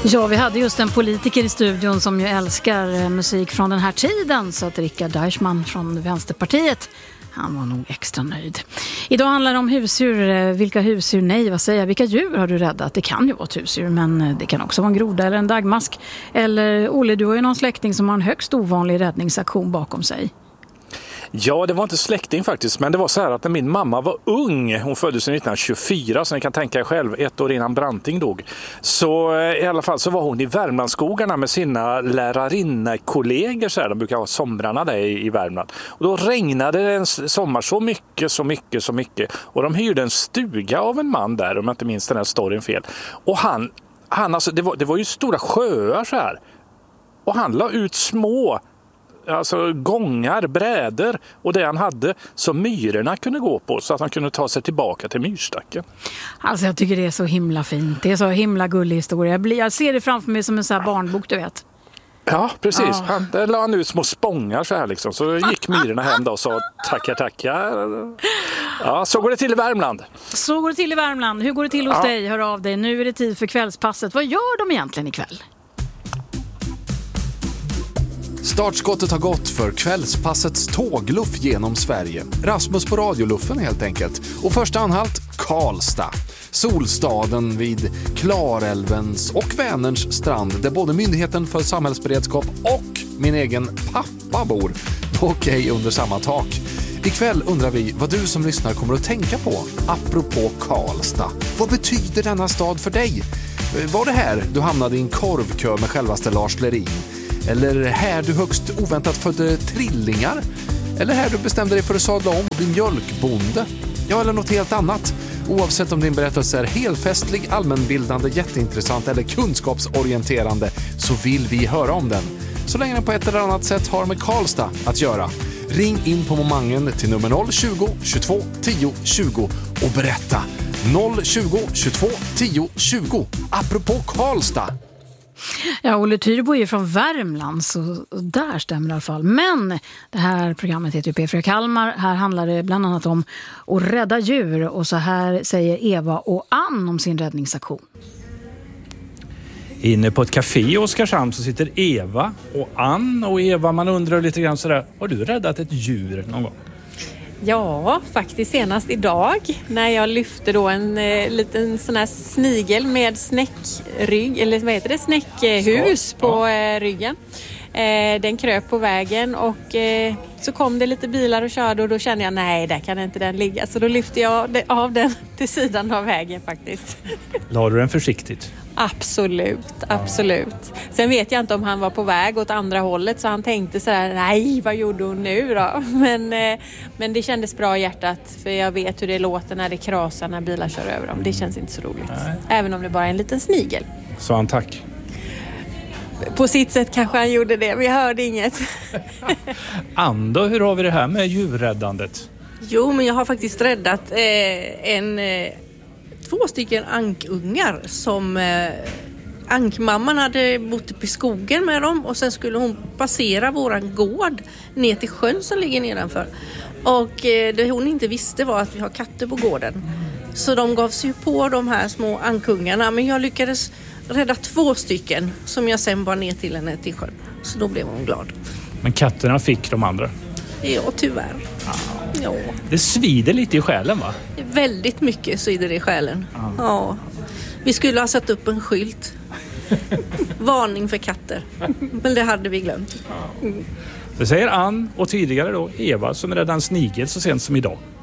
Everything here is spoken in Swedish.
Ja, vi hade just en politiker i studion som ju älskar musik från den här tiden, så att Rickard Deichmann från Vänsterpartiet, han var nog extra nöjd. Idag handlar det om husdjur. Vilka husdjur? Nej, vad säger jag? Vilka djur har du räddat? Det kan ju vara ett husdjur, men det kan också vara en groda eller en dagmask. Eller Olle, du har ju någon släkting som har en högst ovanlig räddningsaktion bakom sig. Ja, det var inte släkting faktiskt, men det var så här att när min mamma var ung, hon föddes 1924, så ni kan tänka er själv, ett år innan Branting dog, så i alla fall så var hon i Värmlandsskogarna med sina lärarinnekollegor, så här, de brukar ha somrarna där i Värmland. Och då regnade det en sommar så mycket, och de hyrde en stuga av en man där, om jag inte minns den här storyn fel. Och han alltså, det var ju stora sjöar så här, och han la ut små gångar, brädor och det han hade så myrorna kunde gå på, så att han kunde ta sig tillbaka till myrstacken. Alltså jag tycker det är så himla fint. Det är så himla gullig historia. Jag ser det framför mig som en sån här barnbok, du vet. Ja, precis. Där la han ut små spångar så här liksom. Så gick myrorna hem då och sa tackar. Ja, så går det till i Värmland. Så går det till i Värmland. Hur går det till hos dig? Hör av dig. Nu är det tid för kvällspasset. Vad gör de egentligen ikväll? Startskottet har gått för kvällspassets tågluff genom Sverige. Rasmus på radioluffen helt enkelt. Och första anhalt, Karlstad. Solstaden vid Klarälvens och Vänerns strand, där både Myndigheten för samhällsberedskap och min egen pappa bor. Okej, under samma tak. Ikväll undrar vi vad du som lyssnar kommer att tänka på apropå Karlstad. Vad betyder denna stad för dig? Var det här du hamnade i en korvkö med självaste Lars Lerin? Eller här du högst oväntat födde trillingar? Eller här du bestämde dig för att sadla om och bli mjölkbonde? Ja, eller något helt annat. Oavsett om din berättelse är helfestlig, allmänbildande, jätteintressant eller kunskapsorienterande, så vill vi höra om den. Så länge den på ett eller annat sätt har med Karlstad att göra. Ring in på momangen till nummer 020 22 10 20 och berätta. 020 22 10 20. Apropå Karlstad. Ja, Olle Tyrbo är ju från Värmland, så där stämmer i alla fall. Men det här programmet heter ju P4 Kalmar. Här handlar det bland annat om att rädda djur. Och så här säger Eva och Ann om sin räddningsaktion. Inne på ett café i Oskarshamn så sitter Eva och Ann. Och Eva, man undrar lite grann sådär, har du räddat ett djur någon gång? Ja, faktiskt senast idag när jag lyfte då en liten sån här snigel med snäckrygg, eller vad heter det, snäckhus på ryggen. Den kröp på vägen och så kom det lite bilar och körde och då kände jag, nej, där kan inte den ligga. Så då lyfte jag av den till sidan av vägen faktiskt. La du den försiktigt? Absolut. Sen vet jag inte om han var på väg åt andra hållet, så han tänkte så här, nej, vad gjorde hon nu då? Men det kändes bra i hjärtat, för jag vet hur det låter när det krasar när bilar kör över dem. Det känns inte så roligt. Nej. Även om det bara är en liten snigel. Så han tack? På sitt sätt kanske han gjorde det, men jag hörde inget. Ando, hur har vi det här med djurräddandet? Jo, men jag har faktiskt räddat två stycken ankungar som ankmamman hade bott uppe i skogen med dem, och sen skulle hon passera våran gård ner till sjön som ligger nedanför. Och det hon inte visste var att vi har katter på gården. Så de gav sig på de här små ankungarna, men jag lyckades rädda 2 stycken som jag sen bar ner till henne till sjön. Så då blev hon glad. Men katterna fick de andra? Ja, tyvärr. Ja. Det svider lite i själen, va? Väldigt mycket svider det i själen. Ja. Vi skulle ha satt upp en skylt. Varning för katter. Men det hade vi glömt. Det säger Ann och tidigare då Eva som räddade en snigel så sent som idag.